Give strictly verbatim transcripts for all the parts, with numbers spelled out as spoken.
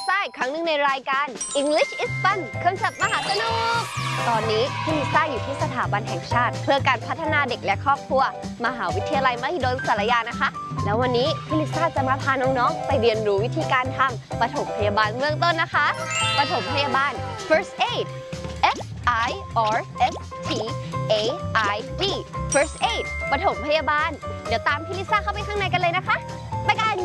ซ่าอีกครั้งหนึ่งในรายการ English is Fun คำศัพท์มหาสนุกตอนนี้พี่ลิซ่าอยู่ที่สถาบันแห่งชาติเพื่อการพัฒนาเด็กและครอบครัวมหาวิทยาลัยมหิดลสารยานะคะแล้ววันนี้พี่ลิซ่าจะมาพาน้องๆไปเรียนรู้วิธีการทำปฐมพยาบาลเบื้องต้นนะคะปฐมพยาบาล first aid F I R S T A I D first aid ปฐมพยาบาลเดี๋ยวตามพี่ลิซ่าเข้าไปข้างในกันเลยนะคะไปกัน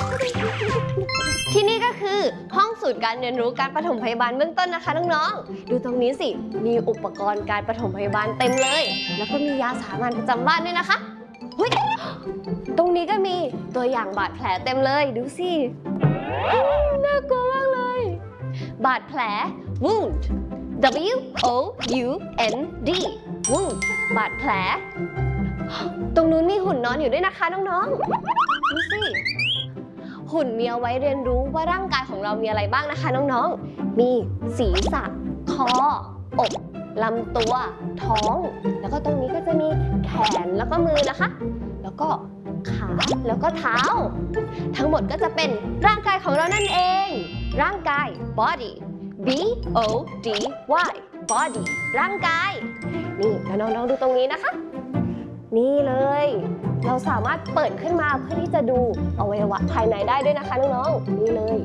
ที่นี่ก็คือห้องศูนย์การเรียนรู้การปฐมพยาบาลเบื้องต้นนะคะน้องๆดูตรงนี้สิมีอุปกรณ์การปฐมพยาบาลเต็มเลยแล้วก็มียาสามัญประจำบ้านด้วยนะคะเฮ้ยตรงนี้ก็มีตัวอย่างบาดแผลเต็มเลยดูสิน่ากลัวมากเลยบาดแผล wound W O U N D wound บาดแผลตรงนู้นมีหุ่นนอนอยู่ด้วยนะคะน้องๆดูสิหุ่นมีเอาไว้เรียนรู้ว่าร่างกายของเรามีอะไรบ้างนะคะน้องๆมีศีรษะคออกลำตัวท้องแล้วก็ตรงนี้ก็จะมีแขนแล้วก็มือนะคะแล้วก็ขาแล้วก็เท้าทั้งหมดก็จะเป็นร่างกายของเรานั่นเองร่างกาย body B O D Y body ร่างกายนี่แล้วน้องๆดูตรงนี้นะคะนี่เลยเราสามารถเปิดขึ้นมาเพื่อที่จะดูอวัยวะภายในได้ด้วยนะคะน้องๆนี่เลย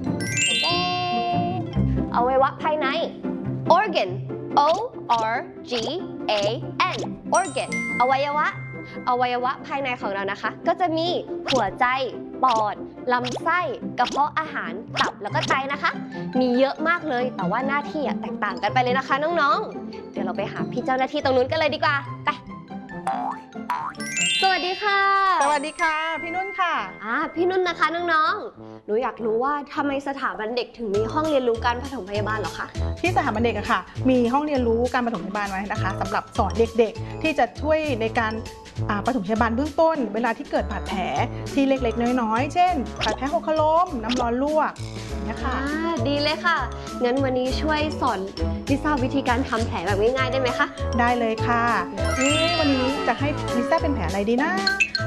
อวัยวะภายใน organ O R G A N organ อวัยวะอวัยวะภายในของเรานะคะก็จะมีหัวใจปอดลำไส้กระเพาะอาหารตับแล้วก็ไตนะคะมีเยอะมากเลยแต่ว่าหน้าที่แตกต่างกันไปเลยนะคะน้องๆเดี๋ยวเราไปหาพี่เจ้าหน้าที่ตรงนู้นกันเลยดีกว่าไปสวัสดีค่ะสวัสดีค่ะพี่นุ่นค่ะอ่าพี่นุ่นนะคะน้องๆหนูอยากรู้ว่าทำไมสถาบันเด็กถึงมีห้องเรียนรู้การปฐมพยาบาลเหรอคะที่สถาบันเด็กอะค่ะมีห้องเรียนรู้การปฐมพยาบาลไว้นะคะสำหรับสอนเด็กๆที่จะช่วยในการปฐมพยาบาลเบื้องต้นเวลาที่เกิดบาดแผลที่เล็กๆน้อยๆเช่นบาดแผลหกล้มน้ำร้อนลวกนะคะดีเลยค่ะงั้นวันนี้ช่วยสอนลิซ่าวิธีการทำแผลแบบง่ายๆได้ไหมคะได้เลยค่ะนี่วันนี้จะให้ลิซ่าเป็นแผลอะไรดีนะ